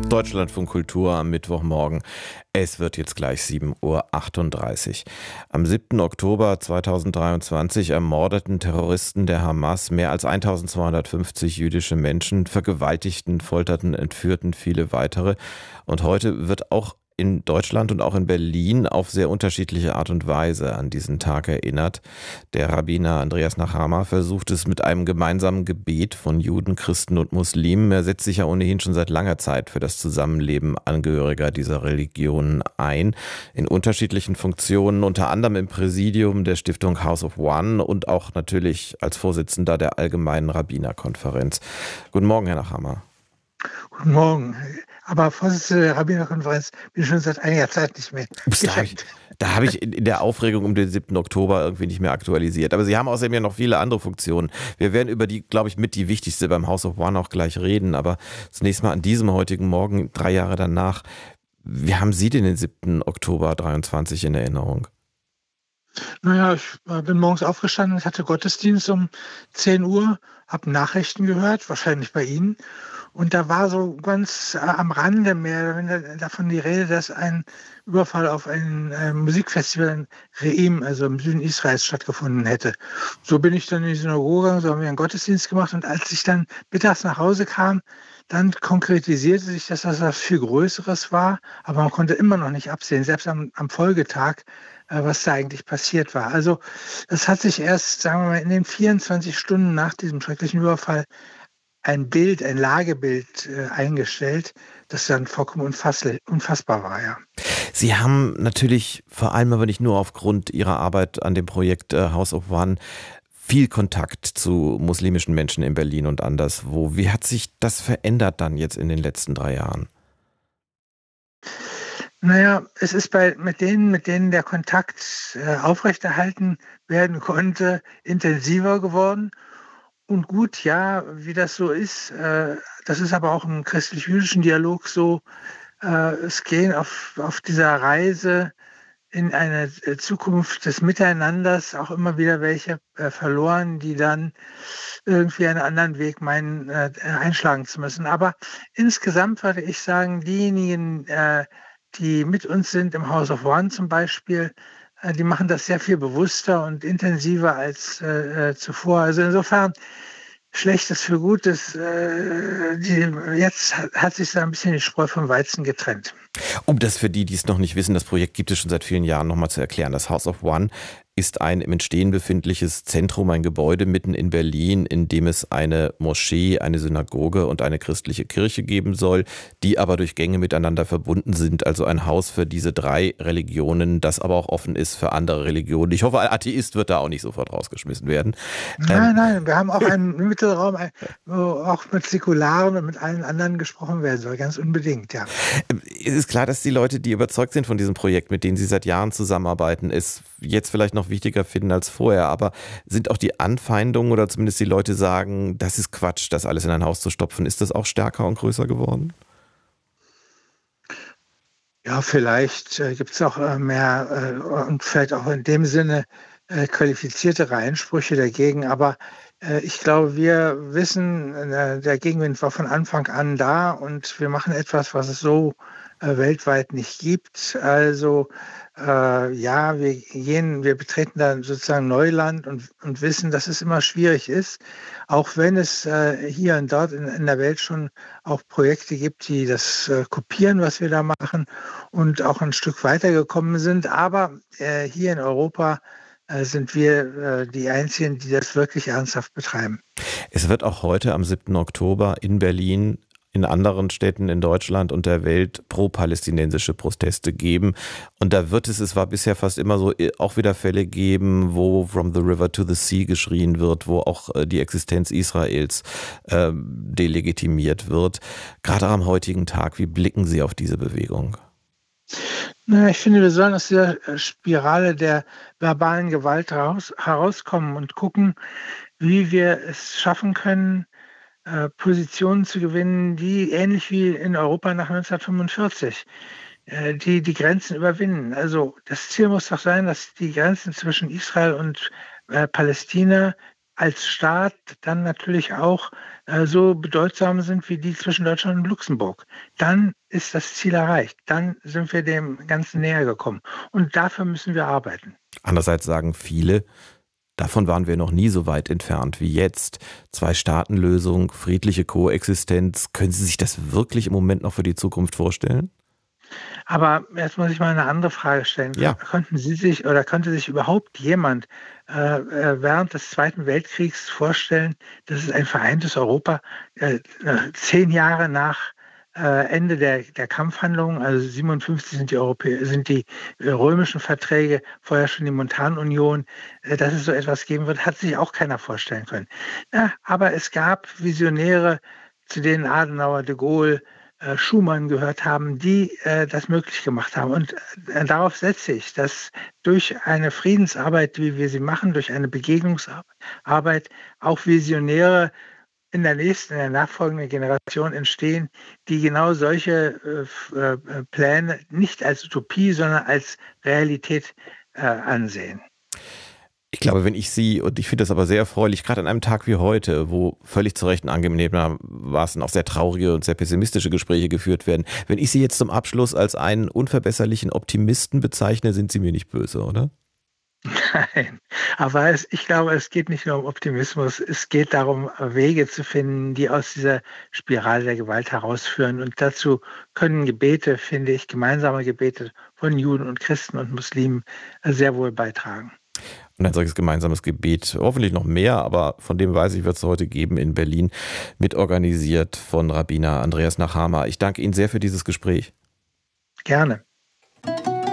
Deutschlandfunk Kultur am Mittwochmorgen. Es wird jetzt gleich 7:38 Uhr. Am 7. Oktober 2023 ermordeten Terroristen der Hamas mehr als 1250 jüdische Menschen, vergewaltigten, folterten, entführten viele weitere. Und heute wird auch in Deutschland und auch in Berlin auf sehr unterschiedliche Art und Weise an diesen Tag erinnert. Der Rabbiner Andreas Nachama versucht es mit einem gemeinsamen Gebet von Juden, Christen und Muslimen. Er setzt sich ja ohnehin schon seit langer Zeit für das Zusammenleben Angehöriger dieser Religionen ein, in unterschiedlichen Funktionen, unter anderem im Präsidium der Stiftung House of One und auch natürlich als Vorsitzender der Allgemeinen Rabbinerkonferenz. Guten Morgen, Herr Nachama. Guten Morgen. Aber Vorsitzender der Rabbinerkonferenz bin ich schon seit einiger Zeit nicht mehr. Ups, da habe ich in der Aufregung um den 7. Oktober irgendwie nicht mehr aktualisiert. Aber Sie haben außerdem ja noch viele andere Funktionen. Wir werden über die, glaube ich, mit die wichtigste beim House of One auch gleich reden. Aber zunächst mal an diesem heutigen Morgen, 3 Jahre danach, wie haben Sie denn den 7. Oktober 23 in Erinnerung? Naja, ich bin morgens aufgestanden, ich hatte Gottesdienst um 10 Uhr, habe Nachrichten gehört, wahrscheinlich bei Ihnen. Und da war so ganz am Rande mehr oder weniger davon die Rede, dass ein Überfall auf ein Musikfestival in Reim, also im Süden Israels, stattgefunden hätte. So bin ich dann in die Synagoge gegangen, so haben wir einen Gottesdienst gemacht. Und als ich dann mittags nach Hause kam, dann konkretisierte sich, dass das was viel Größeres war. Aber man konnte immer noch nicht absehen, selbst am Folgetag, was da eigentlich passiert war. Also es hat sich erst, sagen wir mal, in den 24 Stunden nach diesem schrecklichen Überfall ein Bild, ein Lagebild eingestellt, das dann vollkommen unfassbar war, ja. Sie haben natürlich vor allem aber nicht nur aufgrund Ihrer Arbeit an dem Projekt House of One viel Kontakt zu muslimischen Menschen in Berlin und anderswo. Wie hat sich das verändert dann jetzt in den letzten 3 Jahren? Naja, es ist mit denen der Kontakt aufrechterhalten werden konnte, intensiver geworden. Und gut, ja, wie das so ist, das ist aber auch im christlich-jüdischen Dialog so, es gehen auf dieser Reise in eine Zukunft des Miteinanders auch immer wieder welche verloren, die dann irgendwie einen anderen Weg meinen, einschlagen zu müssen. Aber insgesamt würde ich sagen, diejenigen, die mit uns sind im House of One zum Beispiel, die machen das sehr viel bewusster und intensiver als zuvor. Also insofern, Schlechtes für Gutes, jetzt hat sich da ein bisschen die Spreu vom Weizen getrennt. Um das für die, die es noch nicht wissen, das Projekt gibt es schon seit vielen Jahren, nochmal zu erklären. Das House of One ist ein im Entstehen befindliches Zentrum, ein Gebäude mitten in Berlin, in dem es eine Moschee, eine Synagoge und eine christliche Kirche geben soll, die aber durch Gänge miteinander verbunden sind. Also ein Haus für diese 3 Religionen, das aber auch offen ist für andere Religionen. Ich hoffe, ein Atheist wird da auch nicht sofort rausgeschmissen werden. Nein, wir haben auch einen Mittelraum, wo auch mit Säkularen und mit allen anderen gesprochen werden soll, ganz unbedingt, ja. Es ist klar, dass die Leute, die überzeugt sind von diesem Projekt, mit denen Sie seit Jahren zusammenarbeiten, es jetzt vielleicht noch wichtiger finden als vorher. Aber sind auch die Anfeindungen oder zumindest die Leute sagen, das ist Quatsch, das alles in ein Haus zu stopfen, ist das auch stärker und größer geworden? Ja, vielleicht gibt es auch mehr und vielleicht auch in dem Sinne qualifiziertere Einsprüche dagegen. Aber ich glaube, wir wissen, der Gegenwind war von Anfang an da und wir machen etwas, was es so weltweit nicht gibt. Also ja, wir betreten dann sozusagen Neuland und wissen, dass es immer schwierig ist, auch wenn es hier und dort in der Welt schon auch Projekte gibt, die das kopieren, was wir da machen und auch ein Stück weitergekommen sind. Aber hier in Europa sind wir die Einzigen, die das wirklich ernsthaft betreiben. Es wird auch heute am 7. Oktober in Berlin, in anderen Städten in Deutschland und der Welt pro-palästinensische Proteste geben. Und da wird es war bisher fast immer so, auch wieder Fälle geben, wo from the river to the sea geschrien wird, wo auch die Existenz Israels delegitimiert wird. Gerade am heutigen Tag, wie blicken Sie auf diese Bewegung? Na, ich finde, wir sollen aus dieser Spirale der verbalen Gewalt herauskommen und gucken, wie wir es schaffen können, Positionen zu gewinnen, die ähnlich wie in Europa nach 1945 die Grenzen überwinden. Also das Ziel muss doch sein, dass die Grenzen zwischen Israel und Palästina als Staat dann natürlich auch so bedeutsam sind wie die zwischen Deutschland und Luxemburg. Dann ist das Ziel erreicht. Dann sind wir dem Ganzen näher gekommen. Und dafür müssen wir arbeiten. Andererseits sagen viele, davon waren wir noch nie so weit entfernt wie jetzt. Zwei-Staaten-Lösung, friedliche Koexistenz. Können Sie sich das wirklich im Moment noch für die Zukunft vorstellen? Aber jetzt muss ich mal eine andere Frage stellen. Ja. Konnten Sie sich oder konnte sich überhaupt jemand während des Zweiten Weltkriegs vorstellen, dass es ein vereintes Europa 10 Jahre nach Ende der Kampfhandlungen, also 57 sind die römischen Verträge, vorher schon die Montanunion, dass es so etwas geben wird, hat sich auch keiner vorstellen können. Ja, aber es gab Visionäre, zu denen Adenauer, de Gaulle, Schumann gehört haben, die das möglich gemacht haben. Und darauf setze ich, dass durch eine Friedensarbeit, wie wir sie machen, durch eine Begegnungsarbeit auch Visionäre in der nachfolgenden Generation entstehen, die genau solche Pläne nicht als Utopie, sondern als Realität ansehen. Ich glaube, wenn ich Sie, und ich finde das aber sehr erfreulich, gerade an einem Tag wie heute, wo völlig zu Recht ein angegebenermaßen auch sehr traurige und sehr pessimistische Gespräche geführt werden, wenn ich Sie jetzt zum Abschluss als einen unverbesserlichen Optimisten bezeichne, sind Sie mir nicht böse, oder? Nein, aber ich glaube, es geht nicht nur um Optimismus, es geht darum, Wege zu finden, die aus dieser Spirale der Gewalt herausführen. Und dazu können Gebete, finde ich, gemeinsame Gebete von Juden und Christen und Muslimen sehr wohl beitragen. Und ein solches gemeinsames Gebet, hoffentlich noch mehr, aber von dem weiß ich, wird es heute geben in Berlin, mitorganisiert von Rabbiner Andreas Nachama. Ich danke Ihnen sehr für dieses Gespräch. Gerne.